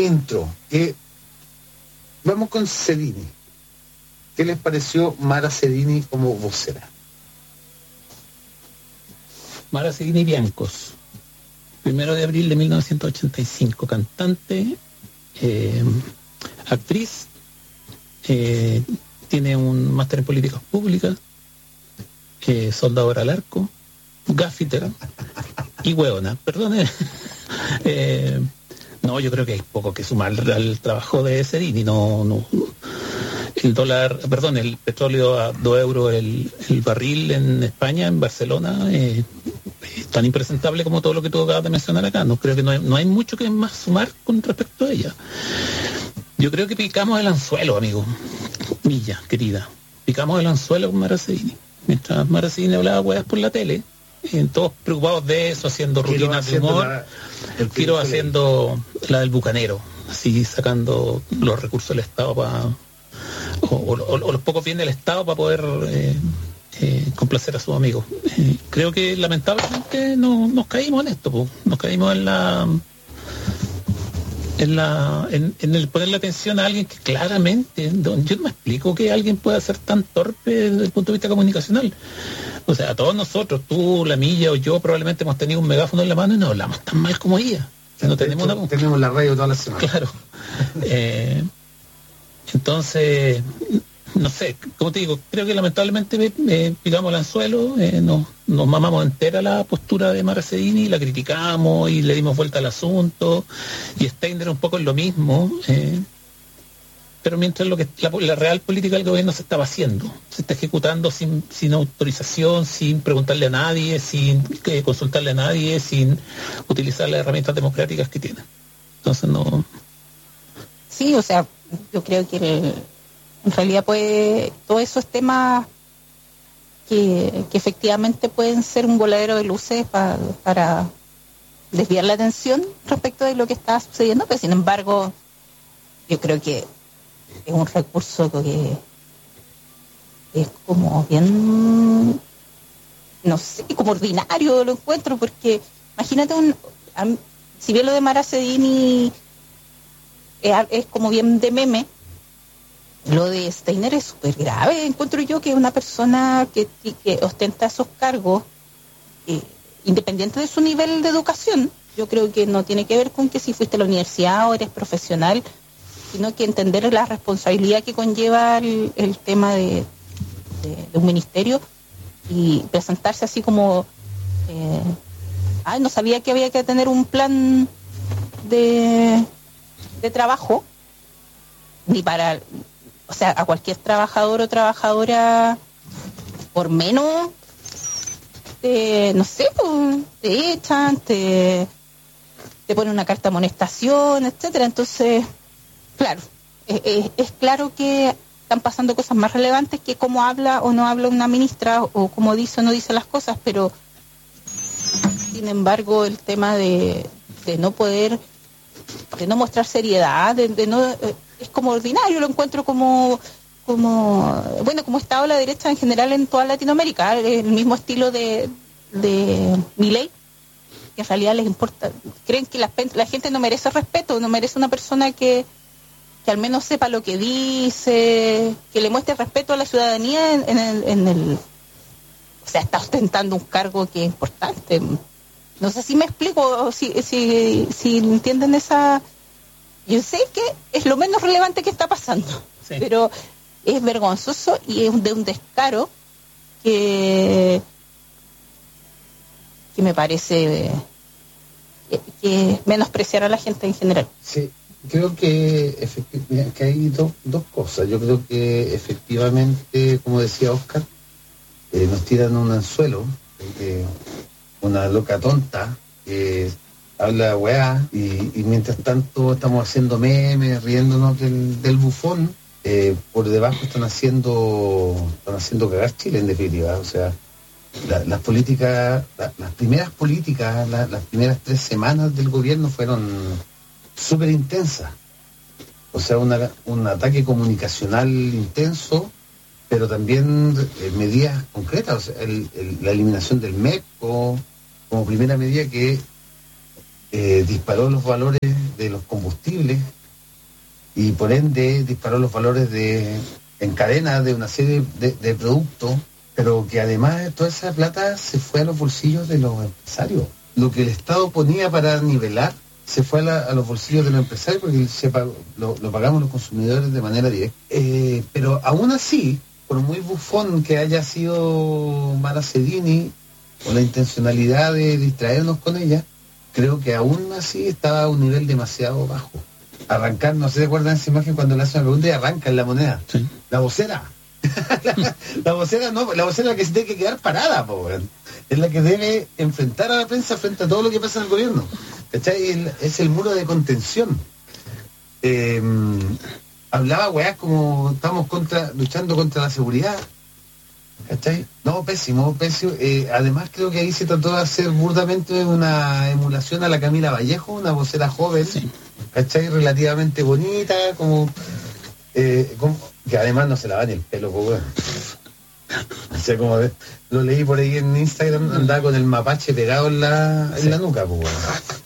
intro. Vamos con Cedini. ¿Qué les pareció Mara Cedini como vocera? Mara Cedini Biancos, 1 de abril de 1985, cantante, actriz, tiene un máster en políticas públicas, soldadora al arco, gaffiter y hueona, perdone. No, yo creo que hay poco que sumar al trabajo de Cedini. No, el petróleo a 2 euros el barril en España, en Barcelona, es tan impresentable como todo lo que tú acabas de mencionar acá. No creo que no hay mucho que más sumar con respecto a ella. Yo creo que picamos el anzuelo, amigo. Milla, querida. Picamos el anzuelo con Mara Cedini. Mientras Mara Cedini hablaba huevas por la tele, todos preocupados de eso, haciendo rutinas de humor, Quiero haciendo la del bucanero, así sacando los recursos del Estado o los pocos bienes del Estado para poder complacer a sus amigos. Creo que lamentablemente nos caímos en esto, nos caímos en el ponerle atención a alguien que claramente, yo no me explico que alguien pueda ser tan torpe desde el punto de vista comunicacional. O sea, todos nosotros, tú, la Milla o yo, probablemente hemos tenido un megáfono en la mano y no hablamos tan mal como ella. No tenemos la radio toda la semana. Claro. Entonces, no sé, como te digo, creo que lamentablemente picamos el anzuelo, nos mamamos entera la postura de Mara Cedini, la criticamos y le dimos vuelta al asunto, y Steiner un poco en lo mismo, pero mientras la real política del gobierno se estaba haciendo, se está ejecutando sin autorización, sin preguntarle a nadie, sin consultarle a nadie, sin utilizar las herramientas democráticas que tiene. Entonces no... Sí, o sea, yo creo que en realidad todos esos temas que efectivamente pueden ser un voladero de luces para desviar la atención respecto de lo que está sucediendo, pero sin embargo yo creo que es un recurso que es como bien, no sé, como ordinario lo encuentro, porque imagínate si bien lo de Mara Cedini es como bien de meme, lo de Steiner es súper grave. Encuentro yo que una persona que ostenta esos cargos, independiente de su nivel de educación, yo creo que no tiene que ver con que si fuiste a la universidad o eres profesional, sino que entender la responsabilidad que conlleva el tema de un ministerio, y presentarse así como no sabía que había que tener un plan de trabajo ni para, o sea, a cualquier trabajador o trabajadora, por menos no sé, te echan, te ponen una carta de amonestación, etcétera. Entonces, claro, es claro que están pasando cosas más relevantes que cómo habla o no habla una ministra, o cómo dice o no dice las cosas, pero sin embargo el tema de no poder, de no mostrar seriedad, de no, es como ordinario, lo encuentro como está la derecha en general en toda Latinoamérica, el mismo estilo de Milei, que en realidad les importa, creen que la gente no merece respeto, no merece una persona que al menos sepa lo que dice, que le muestre respeto a la ciudadanía o sea, está ostentando un cargo que es importante. No sé si me explico, o si entienden esa... Yo sé que es lo menos relevante que está pasando, sí, pero es vergonzoso y es de un descaro que me parece que es menospreciar a la gente en general. Sí, creo que hay dos cosas. Yo creo que efectivamente, como decía Oscar, nos tiran un anzuelo, una loca tonta que habla weá, y mientras tanto estamos haciendo memes, riéndonos del bufón. Por debajo están haciendo cagar Chile, en definitiva. O sea, las políticas, las primeras políticas, las primeras 3 semanas del gobierno fueron súper intensas. O sea, un ataque comunicacional intenso, pero también medidas concretas. O sea, la eliminación del MEC como primera medida que disparó los valores de los combustibles, y por ende disparó los valores en cadena de una serie de productos, pero que además toda esa plata se fue a los bolsillos de los empresarios. Lo que el Estado ponía para nivelar se fue a los bolsillos de los empresarios porque lo pagamos los consumidores de manera directa. Pero aún así, por muy bufón que haya sido Mara Sedini, o la intencionalidad de distraernos con ella, creo que aún así estaba a un nivel demasiado bajo. Arrancar, no sé si se acuerdan esa imagen cuando le hacen una pregunta y arrancan la moneda. Sí. La vocera. la vocera no, la vocera es la que se tiene que quedar parada, es la que debe enfrentar a la prensa frente a todo lo que pasa en el gobierno. ¿Cachai? Es el muro de contención. Hablaba weás como estamos luchando contra la seguridad. ¿Cachai? No, pésimo. Además creo que ahí se trató de hacer burdamente una emulación a la Camila Vallejo, una vocera joven, sí. ¿Cachai? Relativamente bonita, como que además no se lava ni el pelo, pues bueno. O sea, como lo leí por ahí en Instagram, andaba con el mapache pegado en la nuca, pues bueno.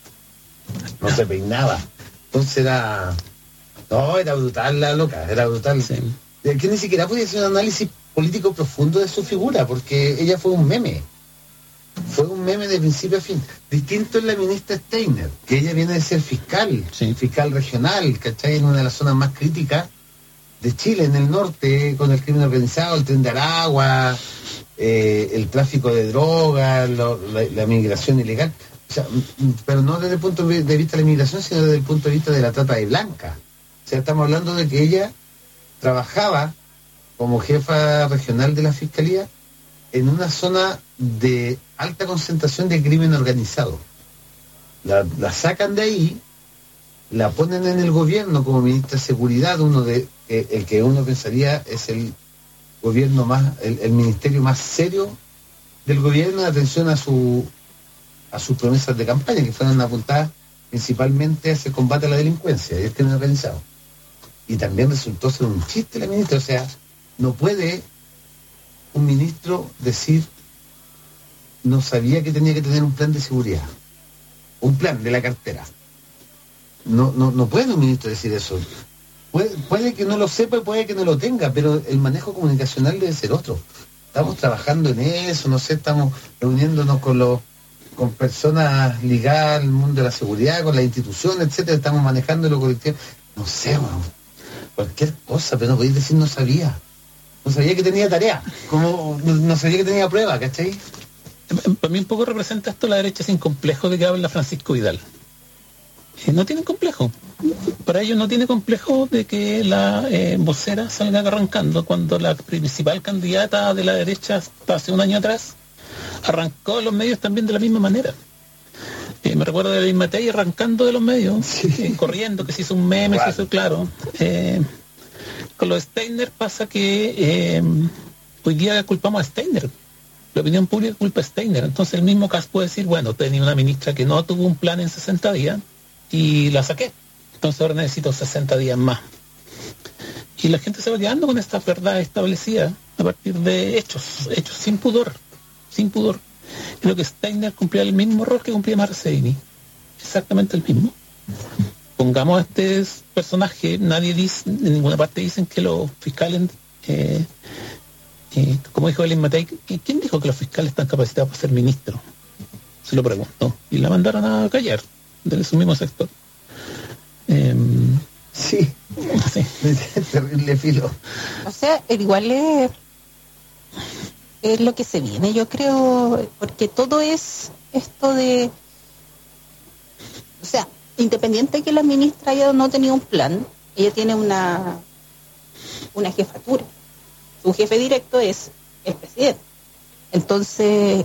No se peinaba. Entonces era brutal la loca, era brutal. Sí. Que ni siquiera podía hacer un análisis político profundo de su figura, porque ella fue un meme. Fue un meme de principio a fin. Distinto es la ministra Steiner, que ella viene de ser fiscal, sí. Fiscal regional, ¿cachai? En una de las zonas más críticas de Chile, en el norte, con el crimen organizado, el Tren de Aragua, el tráfico de drogas, la migración ilegal. O sea, pero no desde el punto de vista de la inmigración, sino desde el punto de vista de la trata de blancas. O sea, estamos hablando de que ella trabajaba como jefa regional de la Fiscalía en una zona de alta concentración de crimen organizado. La sacan de ahí, la ponen en el gobierno como ministra de Seguridad, el que uno pensaría es el gobierno más, el ministerio más serio del gobierno, en atención a sus promesas de campaña, que fueron apuntadas principalmente hacia el combate a la delincuencia y el crimen organizado. Y también resultó ser un chiste la ministra, o sea, no puede un ministro decir no sabía que tenía que tener un plan de seguridad, un plan de la cartera. No puede un ministro decir eso. Puede que no lo sepa y puede que no lo tenga, pero el manejo comunicacional debe ser otro. Estamos trabajando en eso, no sé, estamos reuniéndonos con personas ligadas al mundo de la seguridad, con las instituciones, etcétera, estamos manejando lo colectivo. No sé, cualquier cosa, pero no podéis decir no sabía. No sabía que tenía tarea, como no sabía que tenía prueba, ¿cachai? Para mí un poco representa esto la derecha sin complejo de que habla Francisco Vidal. No tienen complejo. Para ellos no tiene complejo de que la vocera salga arrancando cuando la principal candidata de la derecha hasta hace un año atrás arrancó los medios también de la misma manera. Me recuerdo de Luis Matei arrancando de los medios, sí. Corriendo, que se hizo un meme, se hizo claro. Con los Steiner pasa que hoy día culpamos a Steiner. La opinión pública culpa a Steiner. Entonces el mismo caso puede decir, bueno, tenía una ministra que no tuvo un plan en 60 días y la saqué. Entonces ahora necesito 60 días más. Y la gente se va quedando con esta verdad establecida a partir de hechos sin pudor. Es lo que Steiner cumplía el mismo rol que cumplía Marcellini. Exactamente el mismo. Pongamos a este personaje, nadie dice, en ninguna parte dicen que los fiscales, como dijo Elin Matei, ¿quién dijo que los fiscales están capacitados para ser ministros? Se lo preguntó. Y la mandaron a callar, de su mismo sector. Sí. Terrible filo. O sea, igual es lo que se viene, yo creo, porque todo es esto de, o sea, independiente de que la ministra haya no tenido un plan, ella tiene una jefatura. Su jefe directo es el presidente. Entonces,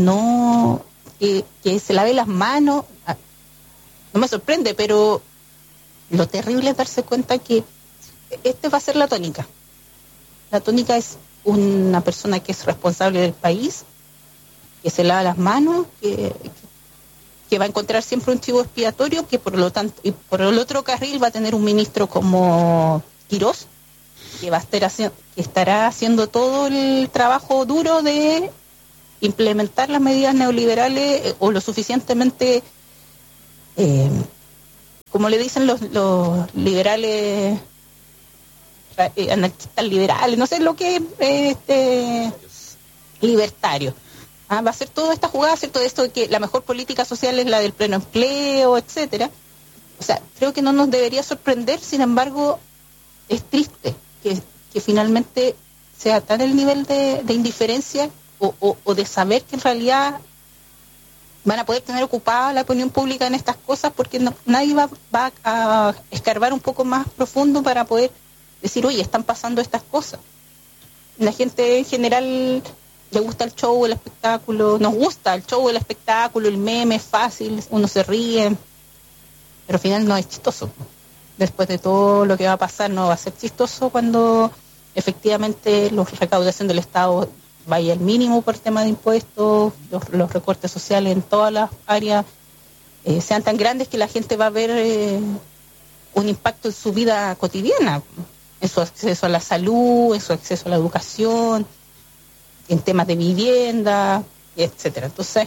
que se lave las manos, no me sorprende, pero lo terrible es darse cuenta que va a ser la tónica. La tónica es una persona que es responsable del país, que se lava las manos, que va a encontrar siempre un chivo expiatorio, que por lo tanto, y por el otro carril va a tener un ministro como Quirós, que estará haciendo todo el trabajo duro de implementar las medidas neoliberales o lo suficientemente como le dicen los liberales, anarquistas liberales, no sé lo que es libertario. Va a ser toda esta jugada, ¿cierto? De esto de que la mejor política social es la del pleno empleo, etcétera. O sea, creo que no nos debería sorprender, sin embargo, es triste que finalmente sea tan el nivel de indiferencia o de saber que en realidad van a poder tener ocupada la opinión pública en estas cosas, porque nadie va a escarbar un poco más profundo para poder decir, oye, están pasando estas cosas. La gente en general le gusta el show, el espectáculo, nos gusta el show, el espectáculo, el meme, es fácil, uno se ríe, pero al final no es chistoso. Después de todo lo que va a pasar, no va a ser chistoso cuando efectivamente la recaudación del Estado vaya al mínimo por tema de impuestos, los recortes sociales en todas las áreas sean tan grandes que la gente va a ver un impacto en su vida cotidiana, en su acceso a la salud, en su acceso a la educación, en temas de vivienda, etcétera. Entonces,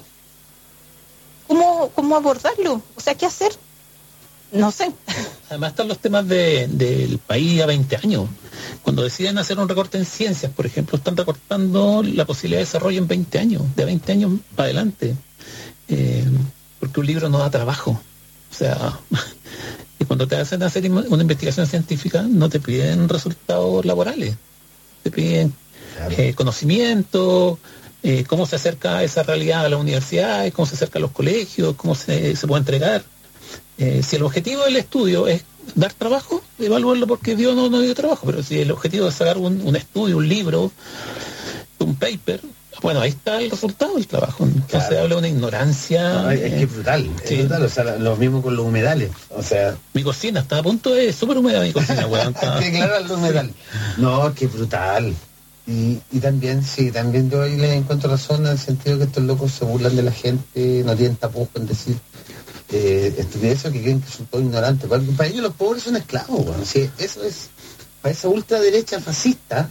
¿cómo abordarlo? O sea, ¿qué hacer? No sé. Además están los temas del país a 20 años. Cuando deciden hacer un recorte en ciencias, por ejemplo, están recortando la posibilidad de desarrollo en 20 años, de 20 años para adelante. Porque un libro no da trabajo. O sea, y cuando te hacen hacer una investigación científica, no te piden resultados laborales. Te piden conocimiento, cómo se acerca esa realidad a las universidades, cómo se acerca a los colegios, cómo se puede entregar. Si el objetivo del estudio es dar trabajo, evalúarlo porque Dios no dio trabajo, pero si el objetivo es sacar un estudio, un libro, un paper, bueno, ahí está el resultado del trabajo. Entonces habla de una ignorancia. No, es que es brutal, sí. Es brutal, o sea, lo mismo con los humedales, o sea... Mi cocina está a punto de súper húmeda, mi cocina, weón. Que claro, los humedales. No, que brutal. Y también, sí, también yo ahí le encuentro razón en el sentido que estos locos se burlan de la gente, no tienen tapujos en decir estupideces que creen que son todos ignorantes. Para ellos los pobres son esclavos, bueno. Sí, eso es, para esa ultraderecha fascista,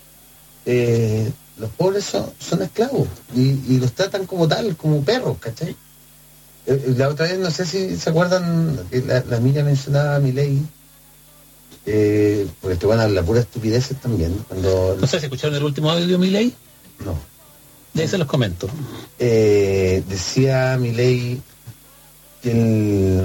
los pobres son esclavos y los tratan como tal, como perros, ¿cachai? La otra vez, no sé si se acuerdan, la Milla mencionaba a Milei, porque te van a la pura estupideces también. Cuando... No sé si escucharon el último audio de Milei. No. De ahí se los comento. Decía Milei que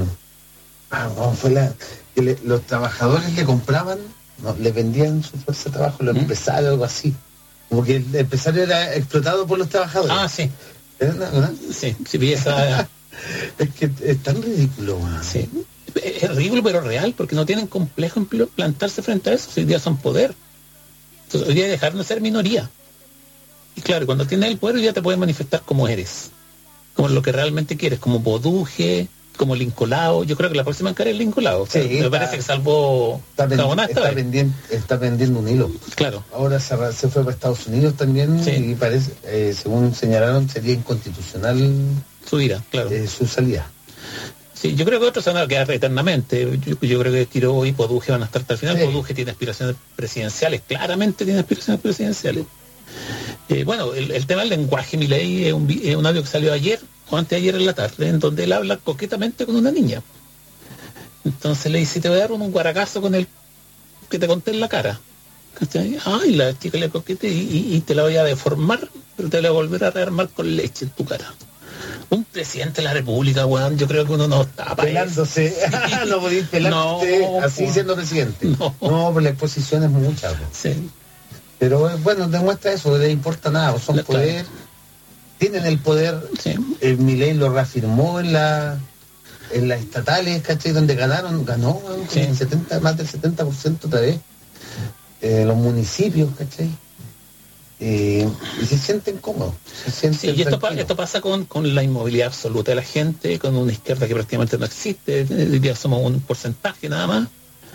los trabajadores le compraban, le vendían su fuerza de trabajo, los empresarios, algo así. Como que el empresario era explotado por los trabajadores. Ah, sí. ¿Verdad? Sí, vi esa... Es que es tan ridículo, man. Sí. Es ridículo pero real, porque no tienen complejo en plantarse frente a eso. Hoy día son poder. Entonces, hoy día dejaron de ser minoría. Y claro, cuando tienes el poder, hoy día te puedes manifestar como eres, como lo que realmente quieres, como Boduje, como Lincolao. Yo creo que la próxima cara es Lincolao. O sea, Sí, me parece que salvó está vendiendo un hilo. Claro. Ahora se fue para Estados Unidos también, sí. Y parece, según señalaron, sería inconstitucional su ira, claro. Su salida. Sí, yo creo que otros se van a quedar eternamente. Yo creo que Tiró y Poduje van a estar hasta el final. Sí. Poduje tiene aspiraciones presidenciales, claramente tiene aspiraciones presidenciales. Bueno, el tema del lenguaje, Milei, es un audio que salió ayer o anteayer en la tarde, en donde él habla coquetamente con una niña. Entonces le dice, te voy a dar un guaracazo con el que te conté en la cara. ¿Cachai? Ay, la chica le coquete y te la voy a deformar, pero te la voy a volver a rearmar con leche en tu cara. Un presidente de la República, weón, yo creo que uno no está pelándose. No podéis pelarse así siendo presidente. No, pero la exposición es mucha. Sí. Pero bueno, demuestra eso, no le importa nada, son poder, tienen el poder. Sí. Milei lo reafirmó en las estatales, ¿cachai? Donde ganó sí. Más del 70% otra vez. Los municipios, ¿cachai? Y se sienten cómodos. Sí, y esto pasa con la inmovilidad absoluta de la gente, con una izquierda que prácticamente no existe, hoy día somos un porcentaje nada más,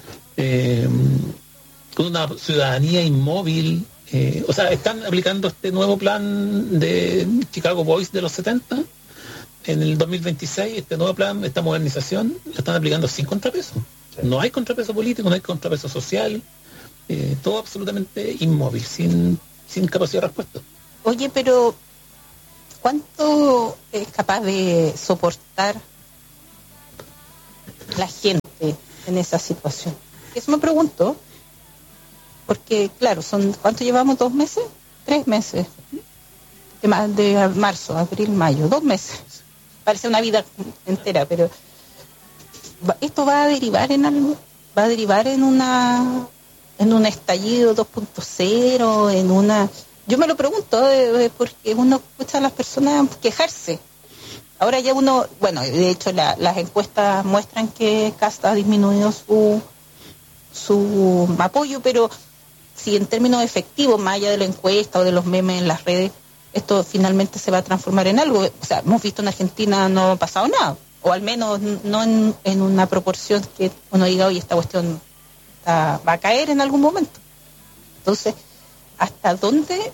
con una ciudadanía inmóvil. O sea, están aplicando este nuevo plan de Chicago Boys de los 70 en el 2026, este nuevo plan, esta modernización, la están aplicando sin contrapeso. Sí. No hay contrapeso político, no hay contrapeso social, todo absolutamente inmóvil, sin capacidad de respuesta. Oye, pero ¿cuánto es capaz de soportar la gente? en esa situación. Eso me pregunto, porque claro, ¿cuánto llevamos? 2 meses, 3 meses, de marzo, abril, mayo, 2 meses. Parece una vida entera, pero esto va a derivar en algo, va a derivar en un estallido 2.0, en una... Yo me lo pregunto, porque uno escucha a las personas quejarse. Ahora ya uno, bueno, de hecho las encuestas muestran que Kast ha disminuido su apoyo, pero si en términos efectivos, más allá de la encuesta o de los memes en las redes, esto finalmente se va a transformar en algo. O sea, hemos visto en Argentina no ha pasado nada, o al menos no en una proporción que uno diga, oye, esta cuestión va a caer en algún momento. Entonces, ¿hasta dónde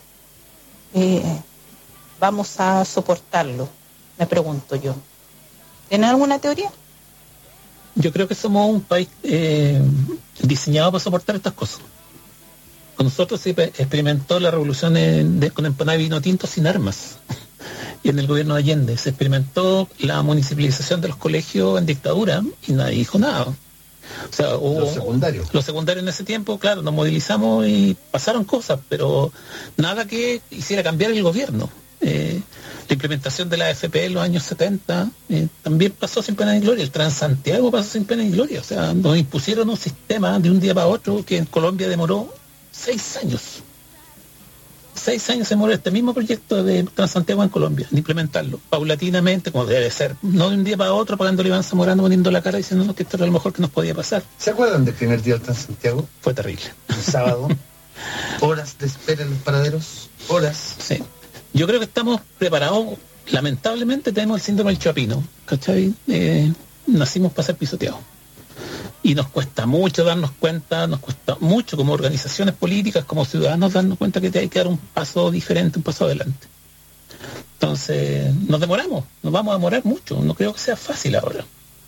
vamos a soportarlo? Me pregunto yo. ¿Tienen alguna teoría? Yo creo que somos un país diseñado para soportar estas cosas. Con nosotros se experimentó la revolución con empanada y vino tinto sin armas. Y en el gobierno de Allende se experimentó la municipalización de los colegios en dictadura y nadie dijo nada. O sea, los secundarios en ese tiempo, claro, nos movilizamos y pasaron cosas, pero nada que hiciera cambiar el gobierno. La implementación de la AFP en los años 70 también pasó sin pena ni gloria. El Transantiago pasó sin pena ni gloria. O sea, nos impusieron un sistema de un día para otro que en Colombia demoró 6 años. 6 años se demoró este mismo proyecto de Transantiago en Colombia, de implementarlo paulatinamente, como debe ser, no de un día para otro, pagándole Iván Zamorano, poniendo la cara diciendo que esto era lo mejor que nos podía pasar. ¿Se acuerdan del primer día del Transantiago? Fue terrible. Un sábado, horas de espera en los paraderos, horas. Sí. Yo creo que estamos preparados. Lamentablemente tenemos el síndrome del chapino, ¿cachai? Nacimos para ser pisoteados. Y nos cuesta mucho darnos cuenta, nos cuesta mucho como organizaciones políticas, como ciudadanos, darnos cuenta que hay que dar un paso diferente, un paso adelante. Entonces, nos demoramos, nos vamos a demorar mucho. No creo que sea fácil ahora.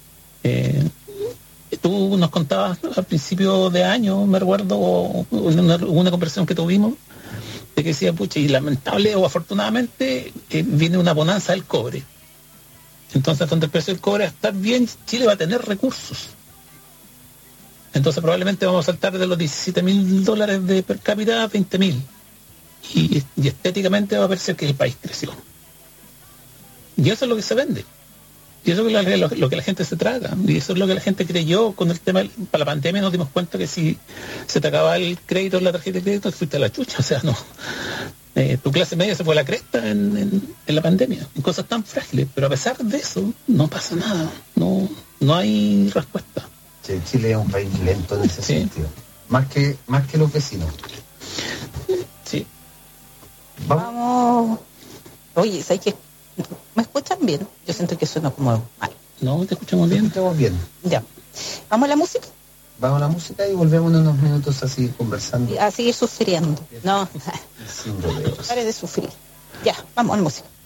Tú nos contabas al principio de año, me recuerdo, una conversación que tuvimos, de que decía, pucha, y lamentable o afortunadamente viene una bonanza del cobre. Entonces, donde el precio del cobre va a estar bien, Chile va a tener recursos. Entonces probablemente vamos a saltar de los $17,000 de per cápita a 20,000. Y estéticamente va a parecer que el país creció. Y eso es lo que se vende. Y eso es lo que la gente se traga. Y eso es lo que la gente creyó con el tema. Para la pandemia nos dimos cuenta que si se te acababa el crédito en la tarjeta de crédito, te fuiste a la chucha. O sea, no. Tu clase media se fue a la cresta en la pandemia. En cosas tan frágiles. Pero a pesar de eso, no pasa nada. No hay respuesta. Chile es un país lento en ese sentido. Más que los vecinos. Sí. Vamos. Oye, ¿sabes qué? ¿Me escuchan bien? Yo siento que suena como mal. No, te escuchamos bien. Estamos bien. Ya. ¿Vamos a la música? Vamos a la música y volvemos en unos minutos así conversando. A seguir sufriendo. No. Sin rodeos. Pare de sufrir. Ya, vamos a la música.